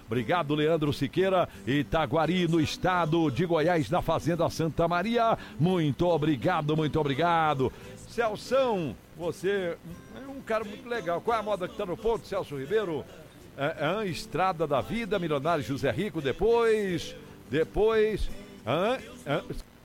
Obrigado, Leandro Siqueira. Itaguari, no estado de Goiás, na Fazenda Santa Maria. Muito obrigado, muito obrigado. Celção, você é um cara muito legal. Qual é a moda que tá no ponto, Celso Ribeiro? Estrada da Vida, Milionário José Rico, depois...